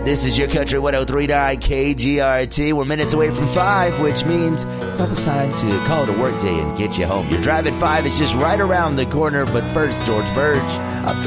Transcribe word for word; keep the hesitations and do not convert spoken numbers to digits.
This is your Country one oh three point nine K G R T. We're minutes away from five, which means it's almost time to call it a work day and get you home. Your drive at five is just right around the corner, but first, George Burge.